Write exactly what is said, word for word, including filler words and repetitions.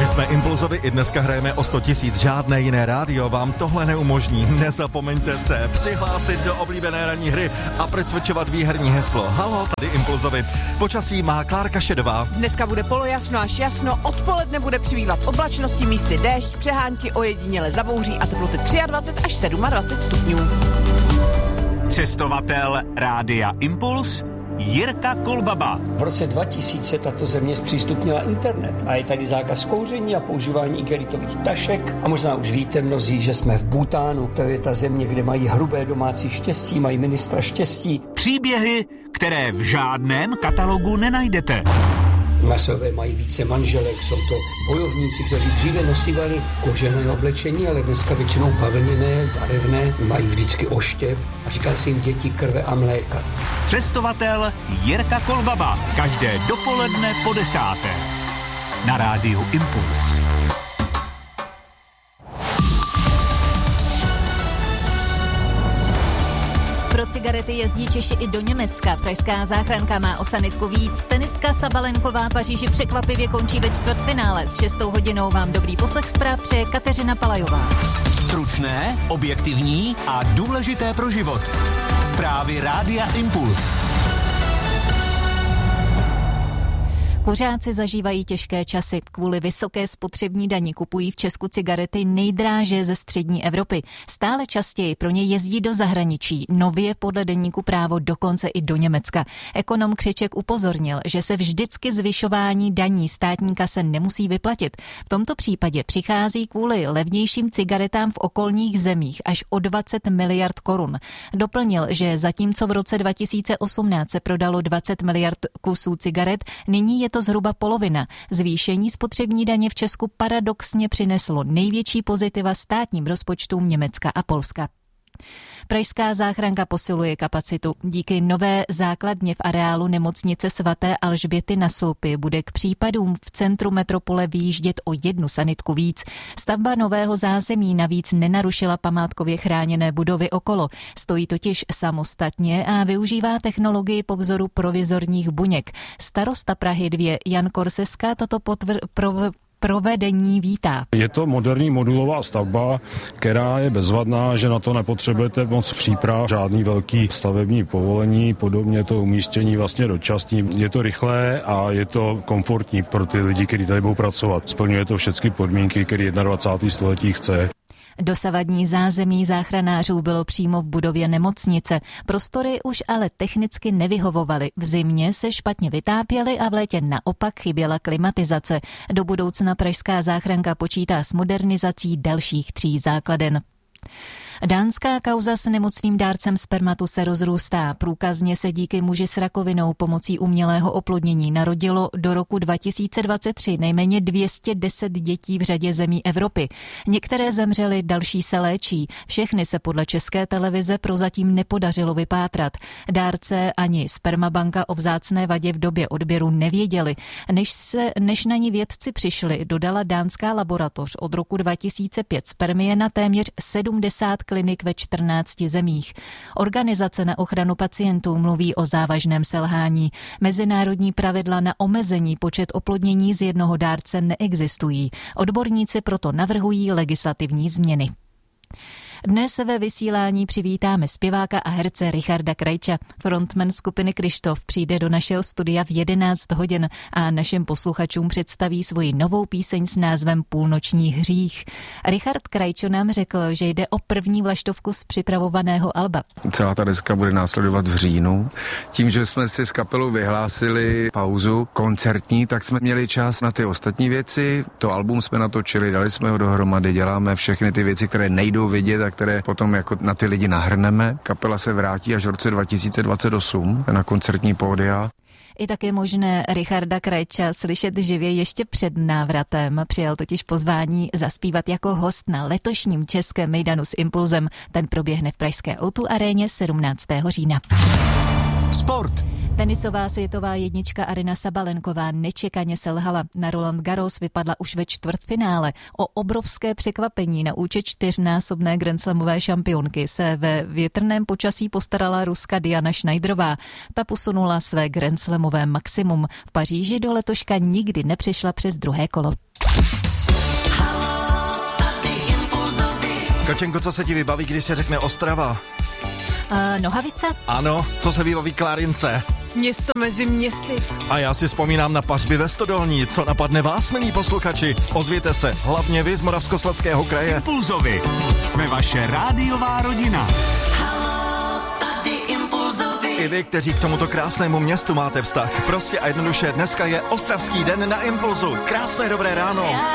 My jsme Impulzovi, i dneska hrajeme o sto tisíc, žádné jiné rádio vám tohle neumožní. Nezapomeňte se přihlásit do oblíbené ranní hry a procvičovat výherní heslo. Halo, tady Impulzovi. Počasí má Klárka Šedová. Dneska bude polojasno až jasno, odpoledne bude přibývat oblačnosti, místy déšť, přehánky ojediněle zabouří a teploty dvacet tři až dvacet sedm stupňů. Cestovatel Rádia Impuls Jirka Kolbaba. V roce dva tisíce tato země zpřístupnila internet a je tady zákaz kouření a používání igelitových tašek. A možná už víte mnozí, že jsme v Bhutánu. To je ta země, kde mají hrubé domácí štěstí, mají ministra štěstí. Příběhy, které v žádném katalogu nenajdete. Masové mají více manželek, jsou to bojovníci, kteří dříve nosívali kožené oblečení, ale dneska většinou bavlněné, barevné, mají vždycky oštěp a říká se jim děti krve a mléka. Cestovatel Jirka Kolbaba. Každé dopoledne po desáté. Na rádiu Impuls. Pro cigarety jezdí Češi i do Německa. Pražská záchranka má o sanitku víc. Tenistka Sabalenková Paříži překvapivě končí ve čtvrtfinále. S šestou hodinou vám dobrý poslech zpráv přeje Kateřina Palajová. Stručné, objektivní a důležité pro život. Zprávy Rádia Impuls. Kuřáci zažívají těžké časy. Kvůli vysoké spotřební dani kupují v Česku cigarety nejdráže ze střední Evropy. Stále častěji pro ně jezdí do zahraničí, nově podle deníku Právo dokonce i do Německa. Ekonom Křeček upozornil, že se vždycky zvyšování daní státní kase nemusí vyplatit. V tomto případě přichází kvůli levnějším cigaretám v okolních zemích až o dvacet miliard korun. Doplnil, že zatímco v roce dva tisíce osmnáct se prodalo dvacet miliard kusů cigaret, nyní je to zhruba polovina. Zvýšení spotřební daně v Česku paradoxně přineslo největší pozitiva státním rozpočtům Německa a Polska. Pražská záchranka posiluje kapacitu. Díky nové základně v areálu nemocnice svaté Alžběty na Sloupy bude k případům v centru metropole vyjíždět o jednu sanitku víc. Stavba nového zázemí navíc nenarušila památkově chráněné budovy okolo. Stojí totiž samostatně a využívá technologii po vzoru provizorních buněk. Starosta Prahy dva Jan Korseska toto potvr- pro provedení vítá. Je to moderní modulová stavba, která je bezvadná, že na to nepotřebujete moc příprav, žádný velký stavební povolení, podobně to umístění vlastně dočasný. Je to rychlé a je to komfortní pro ty lidi, kteří tady budou pracovat. Splňuje to všechny podmínky, které dvacátého prvního století chce. Dosavadní zázemí záchranářů bylo přímo v budově nemocnice. Prostory už ale technicky nevyhovovaly. V zimě se špatně vytápěly a v létě naopak chyběla klimatizace. Do budoucna pražská záchranka počítá s modernizací dalších tří základen. Dánská kauza s nemocným dárcem spermatu se rozrůstá. Průkazně se díky muži s rakovinou pomocí umělého oplodnění narodilo do roku dva tisíce dvacet tři nejméně dvě stě deset dětí v řadě zemí Evropy. Některé zemřely, další se léčí. Všechny se podle České televize prozatím nepodařilo vypátrat. Dárce ani spermabanka o vzácné vadě v době odběru nevěděli. Než, se, než na ní vědci přišli, dodala dánská laboratoř od roku dva tisíce pět spermie na téměř sedmdesát klinik ve čtrnácti zemích. Organizace na ochranu pacientů mluví o závažném selhání. Mezinárodní pravidla na omezení počet oplodnění z jednoho dárce neexistují. Odborníci proto navrhují legislativní změny. Dnes ve vysílání přivítáme zpěváka a herce Richarda Krajča. Frontman skupiny Kryštof přijde do našeho studia v jedenáct hodin a našim posluchačům představí svoji novou píseň s názvem Půlnoční hřích. Richard Krajčo nám řekl, že jde o první vlaštovku z připravovaného alba. Celá ta deska bude následovat v říjnu. Tím, že jsme si s kapelou vyhlásili pauzu koncertní, tak jsme měli čas na ty ostatní věci. To album jsme natočili, dali jsme ho dohromady, děláme všechny ty věci, které nejdou vidět a které potom jako na ty lidi nahrneme. Kapela se vrátí až v roce dva tisíce dvacet osm na koncertní pódia. I tak je možné Richarda Krajča slyšet živě ještě před návratem. Přijal totiž pozvání zaspívat jako host na letošním českém mejdanu s Impulzem. Ten proběhne v pražské ó dvě aréně sedmnáctého října. Sport. Tenisová světová jednička Aryna Sabalenková nečekaně selhala. Na Roland Garros vypadla už ve čtvrtfinále. O obrovské překvapení na účet čtyřnásobné grandslamové šampionky se ve větrném počasí postarala Ruska Diana Schneiderová. Ta posunula své grandslamové maximum. V Paříži do letoška nikdy nepřišla přes druhé kolo. Kačenko, co se ti vybaví, když se řekne Ostrava? Uh, nohavice? Ano, co se vybaví Klárince? Město mezi městy. A já si vzpomínám na pařby ve Stodolní. Co napadne vás, milí posluchači? Ozvěte se, hlavně vy z Moravskoslezského kraje. Impulzovi. Jsme vaše rádiová rodina. I vy, kteří k tomuto krásnému městu máte vztah. Prostě a jednoduše, dneska je Ostravský den na Impulzu. Krásné dobré ráno.